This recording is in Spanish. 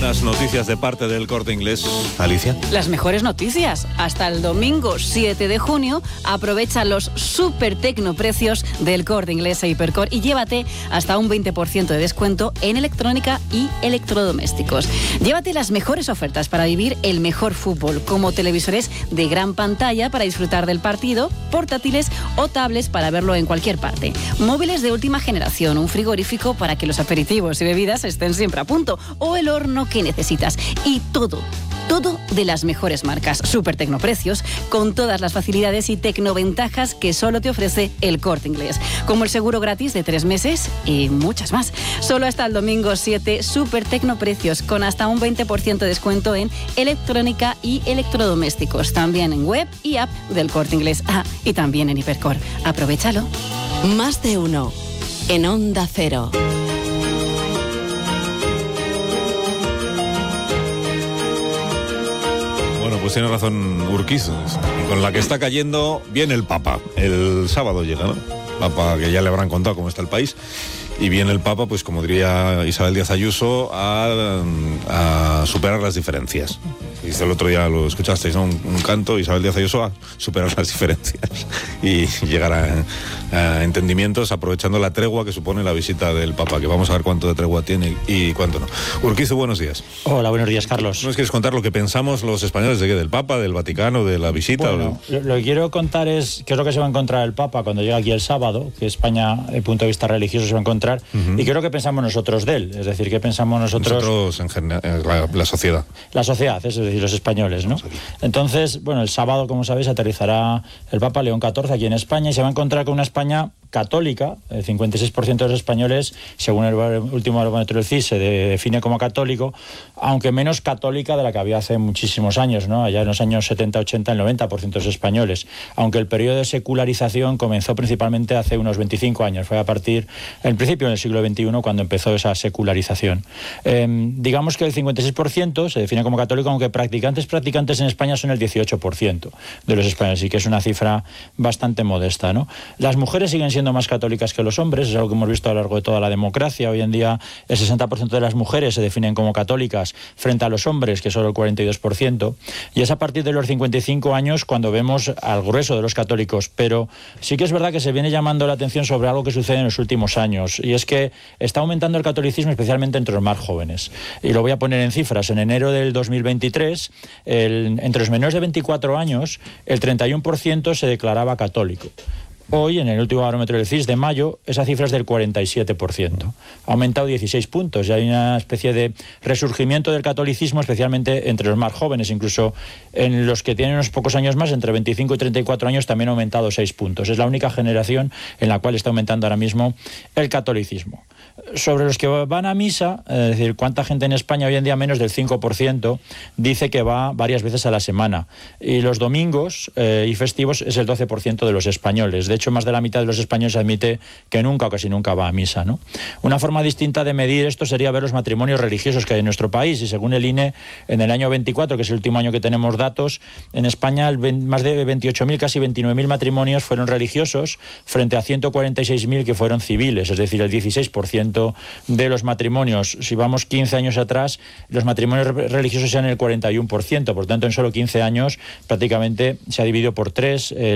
buenas noticias de parte del Corte Inglés. Alicia. Las mejores noticias. Hasta el domingo 7 de junio aprovecha los super tecnoprecios del Corte Inglés e Hipercor y llévate hasta un 20% de descuento en electrónica y electrodomésticos. Llévate las mejores ofertas para vivir el mejor fútbol, como televisores de gran pantalla para disfrutar del partido, portátiles o tablets para verlo en cualquier parte, móviles de última generación, un frigorífico para que los aperitivos y bebidas estén siempre a punto, o el horno que necesitas. Y todo de las mejores marcas. Super tecnoprecios, con todas las facilidades y tecnoventajas que solo te ofrece el Corte Inglés, como el seguro gratis de 3 meses y muchas más. Solo hasta el domingo 7, super tecnoprecios, con hasta un 20% de descuento en electrónica y electrodomésticos. También en web y app del Corte Inglés. Y también en Hipercor. Aprovechalo. Más de uno. En Onda Cero. Pues tiene razón Urquiz, con la que está cayendo viene el Papa. El sábado llega, ¿no? Papa, que ya le habrán contado cómo está el país. Y viene el Papa, pues como diría Isabel Díaz Ayuso, a superar las diferencias. Dice el otro día, lo escuchasteis, ¿no? Un canto, Isabel Díaz Ayuso, a superar las diferencias y llegar a entendimientos, aprovechando la tregua que supone la visita del Papa, que vamos a ver cuánto de tregua tiene y cuánto no. Urquizu, buenos días. Hola, buenos días, Carlos. ¿Nos quieres contar lo que pensamos los españoles de qué? ¿Del Papa, del Vaticano, de la visita? Bueno, lo que quiero contar es qué es lo que se va a encontrar el Papa cuando llega aquí el sábado, que España, desde el punto de vista religioso, se va a encontrar, y qué es lo que pensamos nosotros de él, es decir, qué pensamos nosotros en general, la sociedad. La sociedad, es decir, los españoles, ¿no? Entonces, bueno, el sábado, como sabéis, aterrizará el Papa León XIV aquí en España y se va a encontrar con una España católica. El 56% de los españoles, según el último barómetro del CIS, se define como católico, aunque menos católica de la que había hace muchísimos años, ¿no? Allá en los años 70, 80, el 90% de los españoles. Aunque el periodo de secularización comenzó principalmente hace unos 25 años. Fue a partir, en principio, del siglo XXI, cuando empezó esa secularización. Digamos que el 56% se define como católico, aunque practicantes en España son el 18% de los españoles, y que es una cifra bastante modesta, ¿no? Las mujeres siguen siendo más católicas que los hombres, es algo que hemos visto a lo largo de toda la democracia. Hoy en día el 60% de las mujeres se definen como católicas frente a los hombres, que solo el 42%, y es a partir de los 55 años cuando vemos al grueso de los católicos. Pero sí que es verdad que se viene llamando la atención sobre algo que sucede en los últimos años, y es que está aumentando el catolicismo, especialmente entre los más jóvenes. Y lo voy a poner en cifras. En enero del 2023, entre los menores de 24 años, el 31% se declaraba católico. Hoy, en el último barómetro del CIS de mayo, esa cifra es del 47%. Ha aumentado 16 puntos y hay una especie de resurgimiento del catolicismo, especialmente entre los más jóvenes. Incluso en los que tienen unos pocos años más, entre 25 y 34 años, también ha aumentado 6 puntos. Es la única generación en la cual está aumentando ahora mismo el catolicismo. Sobre los que van a misa, es decir, cuánta gente en España, hoy en día menos del 5%, dice que va varias veces a la semana. Y los domingos y festivos es el 12% de los españoles. De hecho, más de la mitad de los españoles admite que nunca o casi nunca va a misa, ¿no? Una forma distinta de medir esto sería ver los matrimonios religiosos que hay en nuestro país. Y según el INE, en el año 24, que es el último año que tenemos datos, en España más de 28.000, casi 29.000 matrimonios fueron religiosos, frente a 146.000 que fueron civiles, es decir, el 16% de los matrimonios. Si vamos 15 años atrás, los matrimonios religiosos eran el 41%, por tanto, en solo 15 años prácticamente se ha dividido por 3